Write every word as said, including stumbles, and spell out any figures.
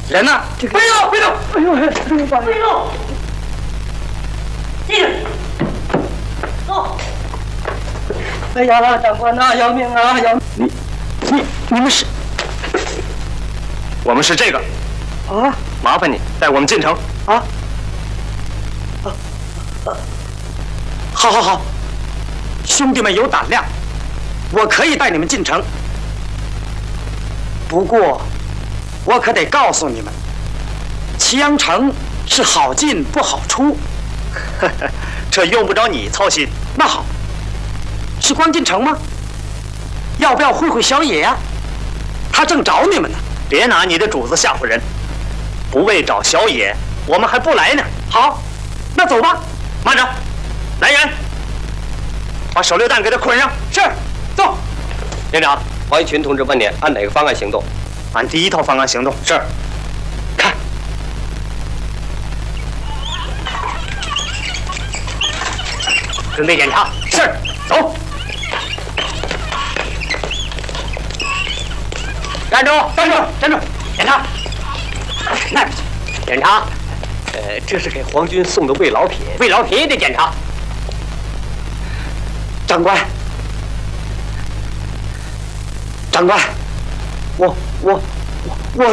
人呢？这个。别动！别动！哎呦，哎呦，别动！进去。走。哎呀，长官呐，要命啊！要你，你你们是？ 我们是这个。 啊！ 麻烦你带我们进城。 啊！啊！啊！好好好，兄弟们有胆量，我可以带你们进城。不过，我可得告诉你们，祁阳城是好进不好出。 这用不着你操心。 那好，是光进城吗？要不要会会小野呀？他正找你们呢。 别拿你的主子吓唬人。不为找小野，我们还不来呢。 好，那走吧。 慢着，来人，把手榴弹给他捆上。 是，走。 连长，黄一群同志问你按哪个方案行动？ 按第一套方案行动。 是。 看。 准备检查。 是，走。 站住！ 站住！站住！ 检查。 那不行。 检查。呃，这是给皇军送的慰劳品。慰劳品也得检查。 长官，长官，我我我我